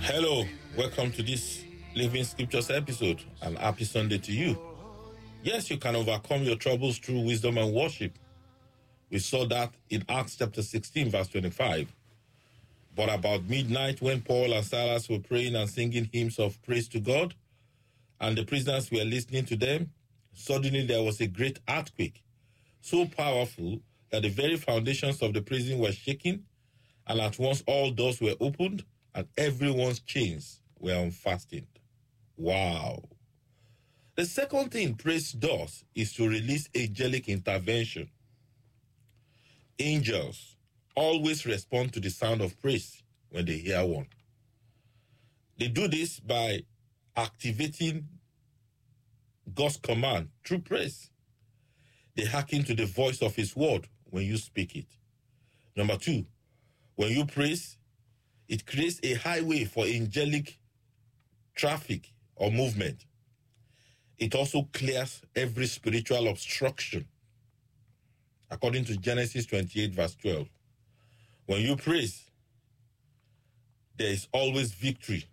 Hello, welcome to this Living Scriptures episode. An happy Sunday to you. Yes, you can overcome your troubles through wisdom and worship. We saw that in Acts chapter 16, verse 25. But about midnight, when Paul and Silas were praying and singing hymns of praise to God, and the prisoners were listening to them, suddenly there was a great earthquake, so powerful that the very foundations of the prison were shaken, and at once all doors were opened, and everyone's chains were unfastened. Wow. The second thing praise does is to release angelic intervention. Angels always respond to the sound of praise when they hear one. They do this by activating God's command through praise. They hearken to the voice of His word when you speak it. Number two, when you praise, it creates a highway for angelic traffic or movement. It also clears every spiritual obstruction. According to Genesis 28, verse 12. When you praise, there is always victory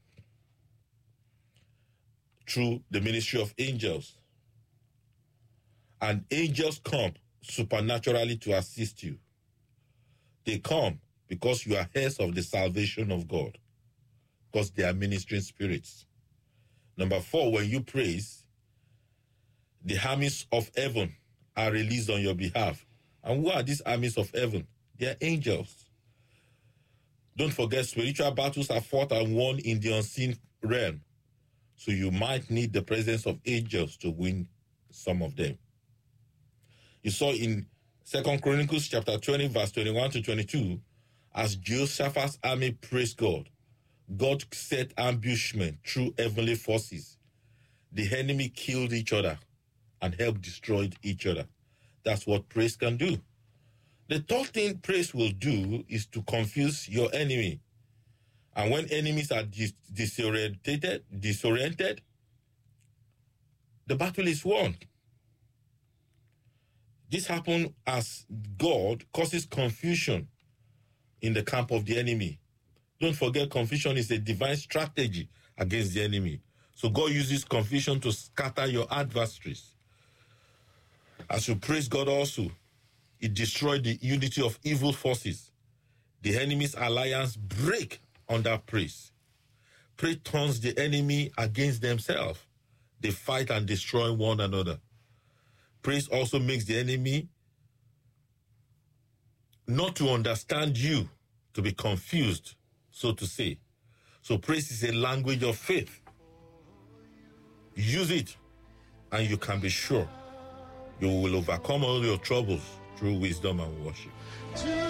through the ministry of angels. And angels come supernaturally to assist you. They come because you are heirs of the salvation of God, because they are ministering spirits. Number four, when you praise, the armies of heaven are released on your behalf. And who are these armies of heaven? They are angels. Don't forget, spiritual battles are fought and won in the unseen realm. So you might need the presence of angels to win some of them. You saw in 2 Chronicles chapter 20, verse 21 to 22, as Jehoshaphat's army praised God, God set ambushment through heavenly forces. The enemy killed each other and helped destroy each other. That's what praise can do. The third thing praise will do is to confuse your enemy. And when enemies are disoriented, the battle is won. This happens as God causes confusion in the camp of the enemy. Don't forget, confusion is a divine strategy against the enemy. So God uses confusion to scatter your adversaries. As you praise God also, it destroyed the unity of evil forces. The enemy's alliance break under praise. Praise turns the enemy against themselves. They fight and destroy one another. Praise also makes the enemy not to understand you, to be confused, so to say. So praise is a language of faith. Use it, and you can be sure you will overcome all your troubles through wisdom and worship.